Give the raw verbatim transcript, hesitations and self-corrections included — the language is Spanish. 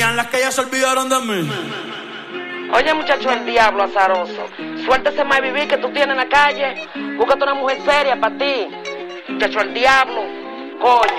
dirían las que ya se olvidaron de mí. Oye, muchacho, el diablo azaroso. Suéltese más vivir que tú tienes en la calle. Búscate una mujer seria para ti. Muchacho, el diablo. Coño.